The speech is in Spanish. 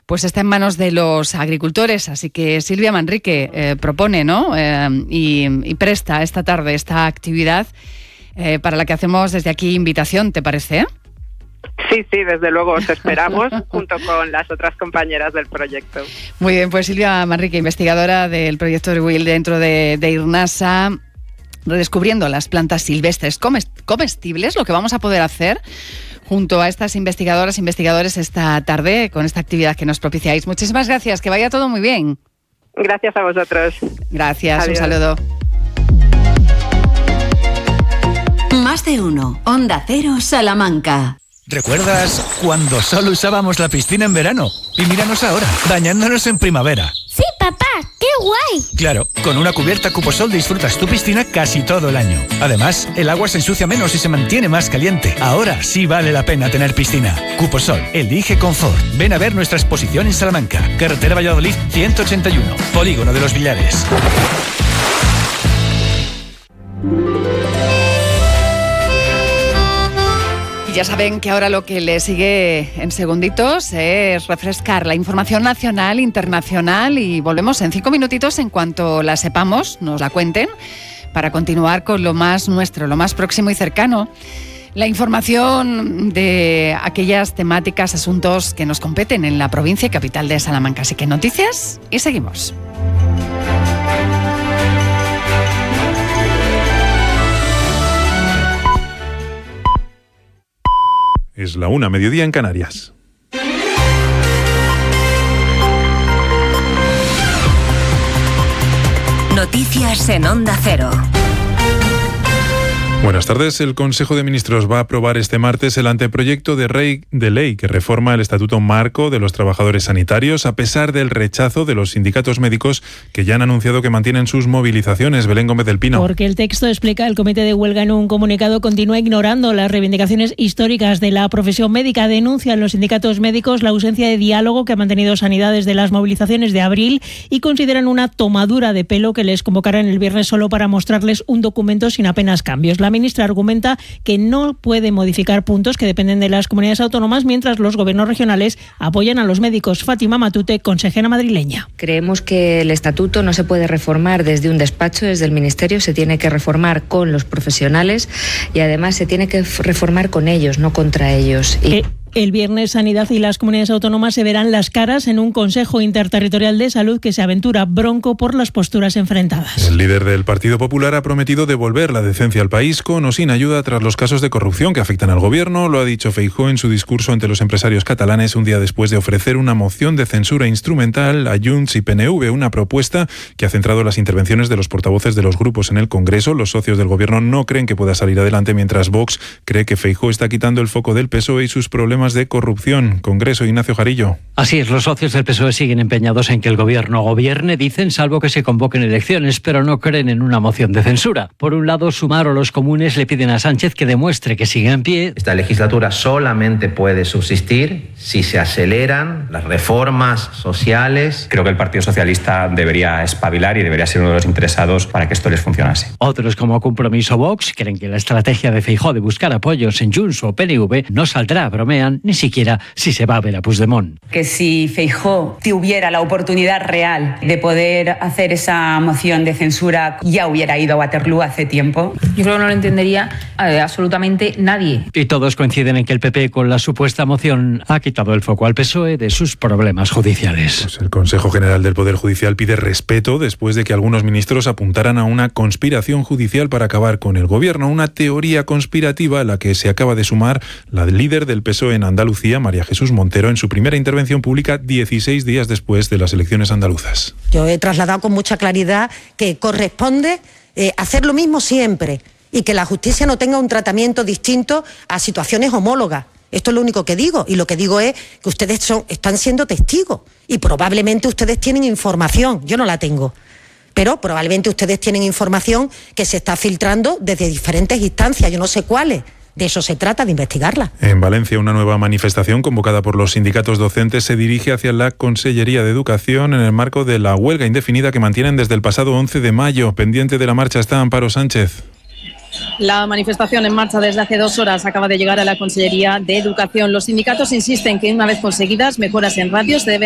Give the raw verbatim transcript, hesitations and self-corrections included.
pues está en manos de los agricultores. Así que Silvia Manrique eh, propone, ¿no? Eh, y, y presta esta tarde esta actividad eh, para la que hacemos desde aquí invitación, ¿te parece? Sí, sí, desde luego os esperamos junto con las otras compañeras del proyecto. Muy bien, pues Silvia Manrique, investigadora del proyecto ReWild dentro de, de IRNASA, redescubriendo las plantas silvestres comestibles, lo que vamos a poder hacer junto a estas investigadoras e investigadores esta tarde con esta actividad que nos propiciáis. Muchísimas gracias, que vaya todo muy bien. Gracias a vosotros. Gracias, Adiós. Un saludo. Más de uno. Onda Cero, Salamanca. ¿Recuerdas cuando solo usábamos la piscina en verano? Y míranos ahora, bañándonos en primavera. ¡Sí, papá! ¡Qué guay! Claro, con una cubierta Cuposol disfrutas tu piscina casi todo el año. Además, el agua se ensucia menos y se mantiene más caliente. Ahora sí vale la pena tener piscina. Cuposol, elige confort. Ven a ver nuestra exposición en Salamanca. Carretera Valladolid ciento ochenta y uno, Polígono de los Villares. Ya saben que ahora lo que le sigue en segunditos es refrescar la información nacional, internacional, y volvemos en cinco minutitos en cuanto la sepamos, nos la cuenten, para continuar con lo más nuestro, lo más próximo y cercano. La información de aquellas temáticas, asuntos que nos competen en la provincia y capital de Salamanca. Así que noticias y seguimos. Es la una, mediodía en Canarias. Noticias en Onda Cero. Buenas tardes. El Consejo de Ministros va a aprobar este martes el anteproyecto de, rey, de ley que reforma el Estatuto Marco de los Trabajadores Sanitarios, a pesar del rechazo de los sindicatos médicos que ya han anunciado que mantienen sus movilizaciones. Belén Gómez del Pino. Porque el texto, explica el Comité de Huelga en un comunicado, continúa ignorando las reivindicaciones históricas de la profesión médica. Denuncian los sindicatos médicos la ausencia de diálogo que ha mantenido Sanidad desde las movilizaciones de abril y consideran una tomadura de pelo que les convocaran el viernes solo para mostrarles un documento sin apenas cambios. La ministra argumenta que no puede modificar puntos que dependen de las comunidades autónomas, mientras los gobiernos regionales apoyan a los médicos. Fátima Matute, consejera madrileña. Creemos que el estatuto no se puede reformar desde un despacho, desde el Ministerio, se tiene que reformar con los profesionales y además se tiene que reformar con ellos, no contra ellos. Y... Eh. El viernes Sanidad y las comunidades autónomas se verán las caras en un Consejo Interterritorial de Salud que se aventura bronco por las posturas enfrentadas. El líder del Partido Popular ha prometido devolver la decencia al país con o sin ayuda tras los casos de corrupción que afectan al gobierno. Lo ha dicho Feijóo en su discurso ante los empresarios catalanes un día después de ofrecer una moción de censura instrumental a Junts y P N V, una propuesta que ha centrado las intervenciones de los portavoces de los grupos en el Congreso. Los socios del gobierno no creen que pueda salir adelante, mientras Vox cree que Feijóo está quitando el foco del P S O E y sus problemas de corrupción. Congreso, Ignacio Jarillo. Así es, los socios del P S O E siguen empeñados en que el gobierno gobierne, dicen, salvo que se convoquen elecciones, pero no creen en una moción de censura. Por un lado, Sumar o los comunes le piden a Sánchez que demuestre que sigue en pie. Esta legislatura solamente puede subsistir si se aceleran las reformas sociales. Creo que el Partido Socialista debería espabilar y debería ser uno de los interesados para que esto les funcionase. Otros, como Compromiso Vox, creen que la estrategia de Feijóo de buscar apoyos en Junts o P N V no saldrá, bromean, ni siquiera si se va a ver a Puigdemont. Que si Feijóo tuviera la oportunidad real de poder hacer esa moción de censura, ya hubiera ido a Waterloo hace tiempo. Yo creo que no lo entendería eh, absolutamente nadie. Y todos coinciden en que el P P, con la supuesta moción, ha quitado el foco al P S O E de sus problemas judiciales. Pues el Consejo General del Poder Judicial pide respeto después de que algunos ministros apuntaran a una conspiración judicial para acabar con el gobierno, una teoría conspirativa a la que se acaba de sumar la líder del P S O E en Andalucía, María Jesús Montero, en su primera intervención pública dieciséis días después de las elecciones andaluzas. Yo he trasladado con mucha claridad que corresponde eh, hacer lo mismo siempre y que la justicia no tenga un tratamiento distinto a situaciones homólogas. Esto es lo único que digo, y lo que digo es que ustedes son, están siendo testigos y probablemente ustedes tienen información, yo no la tengo. Pero probablemente ustedes tienen información que se está filtrando desde diferentes instancias, yo no sé cuáles. De eso se trata, de investigarla. En Valencia, una nueva manifestación convocada por los sindicatos docentes se dirige hacia la Consellería de Educación en el marco de la huelga indefinida que mantienen desde el pasado once de mayo. Pendiente de la marcha está Amparo Sánchez. La manifestación en marcha desde hace dos horas acaba de llegar a la Consellería de Educación. Los sindicatos insisten que una vez conseguidas mejoras en ratios se debe